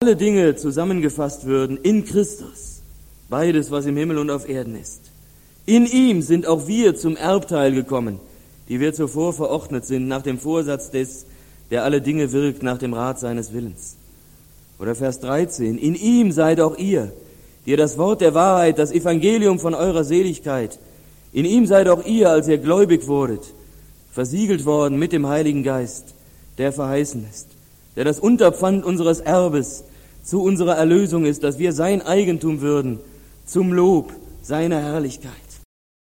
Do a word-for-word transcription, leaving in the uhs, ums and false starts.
alle Dinge zusammengefasst würden in Christus, beides, was im Himmel und auf Erden ist. In ihm sind auch wir zum Erbteil gekommen, die wir zuvor verordnet sind, nach dem Vorsatz des, der alle Dinge wirkt, nach dem Rat seines Willens. Oder Vers dreizehn, in ihm seid auch ihr, die ihr das Wort der Wahrheit, das Evangelium von eurer Seligkeit, in ihm seid auch ihr, als ihr gläubig wurdet, versiegelt worden mit dem Heiligen Geist, der verheißen ist, der das Unterpfand unseres Erbes zu unserer Erlösung ist, dass wir sein Eigentum würden, zum Lob seiner Herrlichkeit.